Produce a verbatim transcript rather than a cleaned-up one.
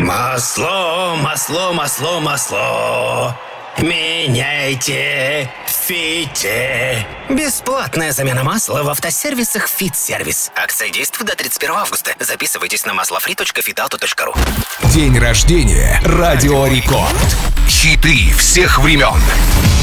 Масло, масло, масло, масло. Меняйте, фите. Бесплатная замена масла в автосервисах «Фит-сервис». Акция действует до тридцать первого августа. Записывайтесь на маслофри точка фитауто точка ру. День рождения. Радио Рекорд. Хиты всех времен.